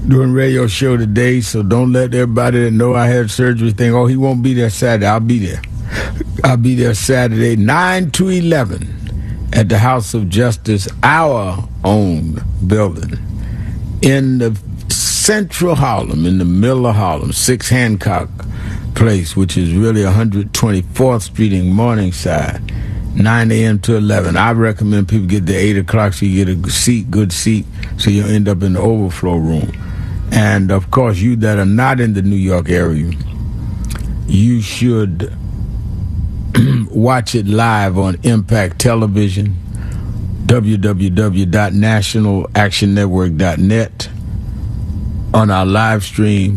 doing radio show today, so don't let everybody that know I had surgery think, oh, he won't be there Saturday. I'll be there. I'll be there Saturday, 9 to 11 at the House of Justice, our own building, in the central Harlem, in the middle of Harlem, 6 Hancock Place, which is really 124th Street in Morningside, 9 a.m. to 11. I recommend people get there 8 o'clock so you get a seat, good seat, so you'll end up in the overflow room. And, of course, you that are not in the New York area, you should watch it live on Impact Television, www.nationalactionnetwork.net, on our live stream.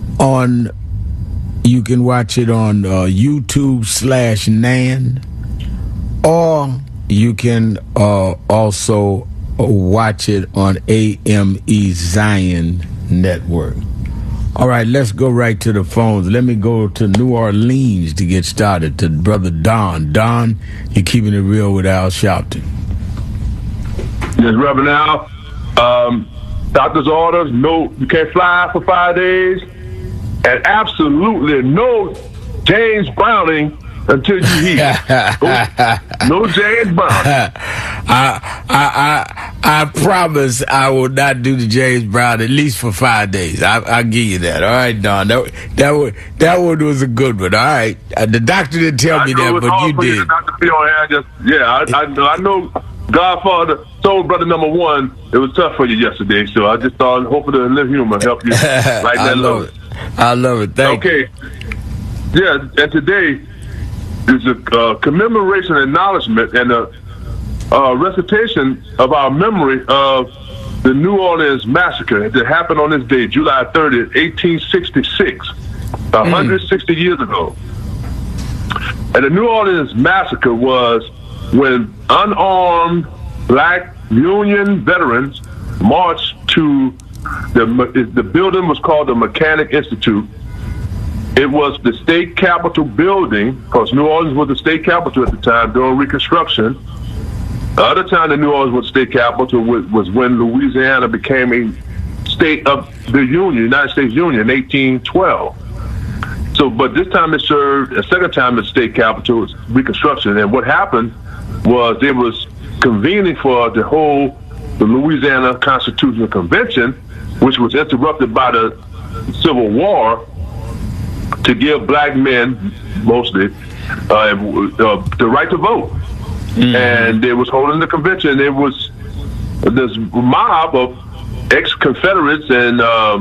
You can watch it on YouTube/NAN, or you can also watch it on AME Zion Network. All right, let's go right to the phones. Let me go to New Orleans to get started, to Brother Don. Don, you're keeping it real with Al Sharpton. Yes, Reverend Al. Doctor's orders, no, you can't fly for 5 days, and absolutely no James Browning until you heal. No James Browning. I promise I will not do the James Brown at least for 5 days. I'll give you that. All right, Don. That one was a good one. All right. The doctor didn't tell me that, but you did. I know Godfather, Soul Brother number 1, it was tough for you yesterday, so I just thought, hopefully the little humor help you like that. I love it. Thank you. Yeah, and today is a commemoration, acknowledgement, and a recitation of our memory of the New Orleans massacre that happened on this day, July 30th, 1866, 160 years ago. And the New Orleans massacre was when unarmed black Union veterans marched to the building was called the Mechanic Institute. It was the state capitol building, because New Orleans was the state capital at the time during Reconstruction. The other time the New Orleans was state capital was when Louisiana became a state of the Union, United States Union, in 1812. So, but this time it served a second time as state capital, Reconstruction. And what happened was they was convening for the Louisiana Constitutional Convention, which was interrupted by the Civil War, to give black men, mostly, the right to vote. Mm-hmm. And they was holding the convention. There was this mob of ex-Confederates and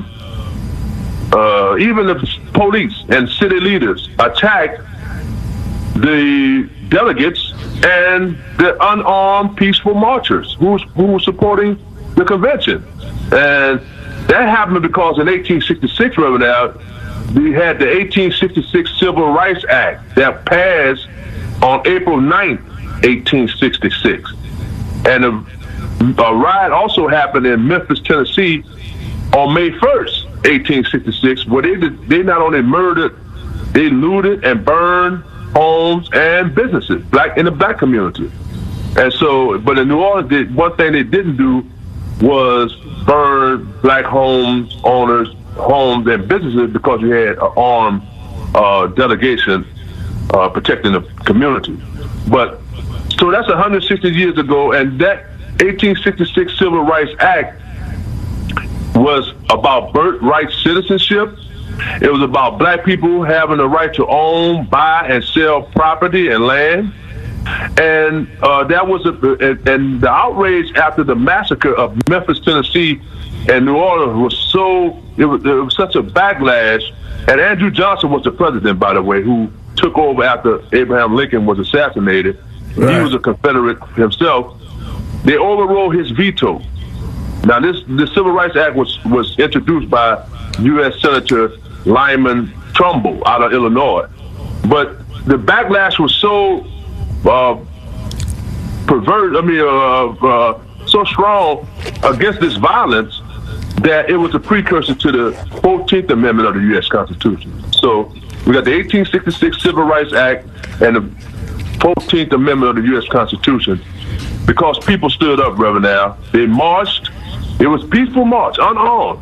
even the police and city leaders attacked the delegates and the unarmed peaceful marchers who were supporting the convention. And that happened because in 1866, Reverend Al, we had the 1866 Civil Rights Act that passed on April 9th, 1866. And a riot also happened in Memphis, Tennessee on May 1st, 1866, where they not only murdered, they looted and burned homes and businesses in the black community. And so, but in New Orleans, one thing they didn't do was burn black homes, owners, homes and businesses, because you had an armed delegation protecting the community. But so that's 160 years ago, and that 1866 Civil Rights Act was about birthright citizenship. It was about black people having the right to own, buy, and sell property and land. And that was and the outrage after the massacre of Memphis, Tennessee, and New Orleans was it was such a backlash. And Andrew Johnson was the president, by the way, who took over after Abraham Lincoln was assassinated. Right. He was a Confederate himself. They overrode his veto. Now, the Civil Rights Act was introduced by U.S. Senator Lyman Trumbull out of Illinois. But the backlash was so so strong against this violence that it was a precursor to the 14th Amendment of the U.S. Constitution. So we got the 1866 Civil Rights Act and the 14th Amendment of the U.S. Constitution, because people stood up, Reverend Al. They marched. It was peaceful march, unarmed.